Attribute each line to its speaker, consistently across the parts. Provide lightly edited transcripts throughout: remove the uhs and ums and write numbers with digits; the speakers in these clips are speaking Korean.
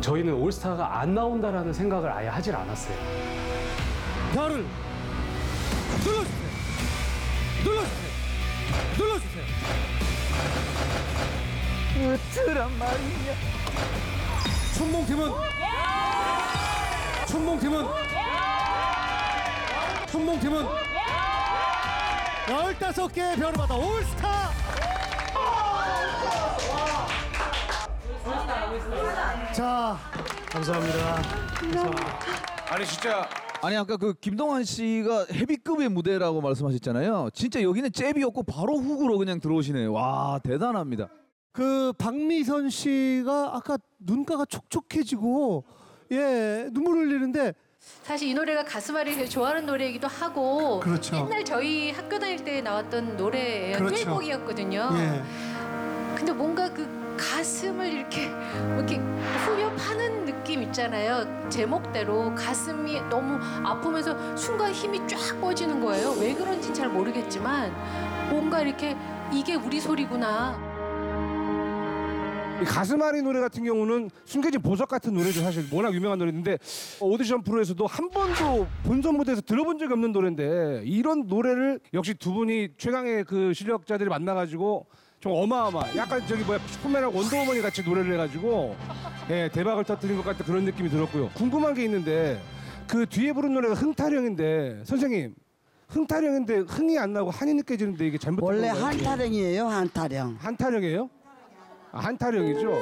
Speaker 1: 저희는 올스타가 안 나온다라는 생각을 아예 하질 않았어요.
Speaker 2: 별을 눌러주세요. 눌러주세요.
Speaker 3: 어쩌란 말이냐.
Speaker 2: 춘몽팀은 15개의 별을 받아 올스타. 자, 감사합니다.
Speaker 4: 아니 진짜
Speaker 5: 아니 아까 그 김동완 씨가 헤비급의 무대라고 말씀하셨잖아요. 진짜 여기는 잽이었고 바로 훅으로 그냥 들어오시네요. 와 대단합니다.
Speaker 2: 그 박미선 씨가 아까 눈가가 촉촉해지고 눈물 흘리는데
Speaker 6: 사실 이 노래가 가슴앓이 좋아하는 노래이기도 하고
Speaker 2: 그렇죠.
Speaker 6: 옛날 저희 학교 다닐 때 나왔던 노래예요.
Speaker 2: 그렇죠.
Speaker 6: 듀엣곡이었거든요. 근데 뭔가 그 가슴을 이렇게 후벼 파는 느낌 있잖아요. 제목대로 가슴이 너무 아프면서 순간 힘이 쫙 빠지는 거예요. 왜 그런지는 잘 모르겠지만 뭔가 이렇게 이게 우리 소리구나.
Speaker 4: 이 가슴앓이 노래 같은 경우는 숨겨진 보석 같은 노래죠. 사실 워낙 유명한 노래인데 오디션 프로에서도 한 번도 본선 무대에서 들어본 적이 없는 노래인데 이런 노래를 역시 두 분이 최강의 그 실력자들이 만나가지고 좀 어마어마 약간 슈퍼맨하고 원더우먼이 같이 노래를 해가지고 대박을 터뜨린 것 같은 그런 느낌이 들었고요. 궁금한 게 있는데 그 뒤에 부른 노래가 흥타령인데 선생님 흥타령인데 흥이 안 나고 한이 느껴지는데 이게 잘못된
Speaker 3: 원래
Speaker 4: 건가요?
Speaker 3: 한타령이에요, 한타령.
Speaker 4: 한타령이에요? 한타령이죠.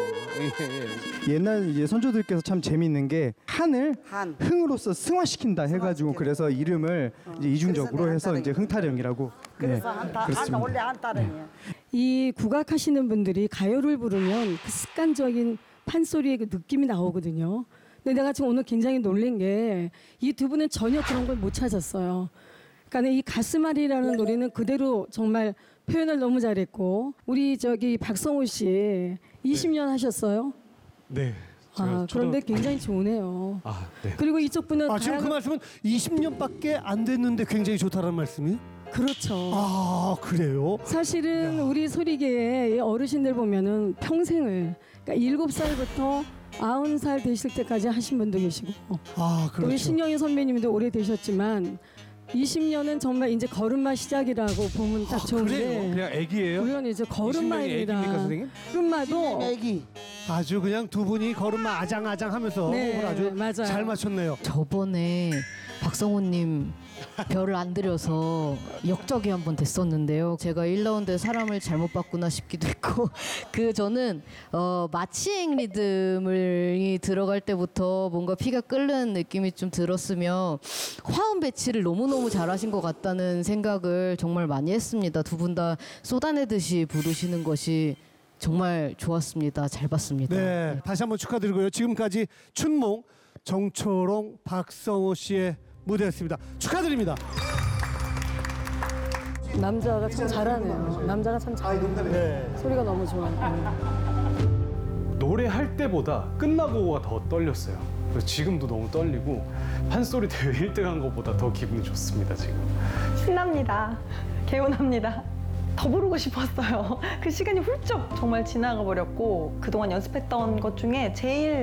Speaker 7: 옛날 이제 선조들께서 참 재미있는 게 한을
Speaker 3: 한.
Speaker 7: 흥으로서 승화시킨다 해가지고 그래서 이름을 이제 이중적으로
Speaker 3: 그래서
Speaker 7: 해서 이제 흥타령이라고.
Speaker 3: 그래서
Speaker 7: 그렇습니다.
Speaker 3: 원래 한타령이야.
Speaker 8: 이 국악하시는 분들이 가요를 부르면 그 습관적인 판소리의 그 느낌이 나오거든요. 근데 내가 지금 오늘 굉장히 놀란 게 이 두 분은 전혀 그런 걸 못 찾았어요. 그러니까 이 가슴앓이라는 노래는 그대로 정말 표현을 너무 잘했고 우리 박성호 씨 20년 하셨어요?
Speaker 1: 네.
Speaker 8: 그런데 굉장히 좋으네요.
Speaker 1: 네.
Speaker 8: 그리고 이쪽 분은
Speaker 2: 지금 그 말씀은 20년밖에 안 됐는데 굉장히 좋다는 말씀이?
Speaker 8: 그렇죠.
Speaker 2: 그래요?
Speaker 8: 사실은 우리 소리계의 어르신들 보면은 평생을 그러니까 7살부터 90살 되실 때까지 하신 분도 계시고
Speaker 2: 그렇죠.
Speaker 8: 우리 신영희 선배님도 오래 되셨지만 20년은 정말 이제 걸음마 시작이라고 보면 딱 좋은데
Speaker 4: 그냥 애기예요?
Speaker 8: 물론 이제
Speaker 4: 20년이
Speaker 8: 걸음마입니다.
Speaker 4: 애기입니까, 선생님?
Speaker 8: 걸음마도
Speaker 3: 애기.
Speaker 2: 아주 그냥 두 분이 걸음마 아장아장하면서
Speaker 8: 네,
Speaker 2: 호흡을 아주
Speaker 8: 맞아요.
Speaker 2: 잘 맞췄네요.
Speaker 9: 저번에 박성호님 별을 안 드려서 역적이 한 번 됐었는데요. 제가 1라운드에 사람을 잘못 봤구나 싶기도 했고 저는 마치행 리듬이 들어갈 때부터 뭔가 피가 끓는 느낌이 좀 들었으며 화음 배치를 너무너무 잘하신 것 같다는 생각을 정말 많이 했습니다. 두 분 다 쏟아내듯이 부르시는 것이 정말 좋았습니다. 잘 봤습니다.
Speaker 2: 네, 다시 한번 축하드리고요. 지금까지 춘몽, 정초롱, 박성호 씨의 무대였습니다. 축하드립니다.
Speaker 8: 남자가 참 잘하네요. 남자가 참 잘해요. 소리가 너무 좋아요.
Speaker 1: 노래할 때보다 끝나고가 더 떨렸어요. 그래서 지금도 너무 떨리고 판소리 대회 1등한 것보다 더 기분이 좋습니다 지금.
Speaker 10: 신납니다. 개운합니다. 더 부르고 싶었어요. 그 시간이 훌쩍 정말 지나가 버렸고 그동안 연습했던 것 중에 제일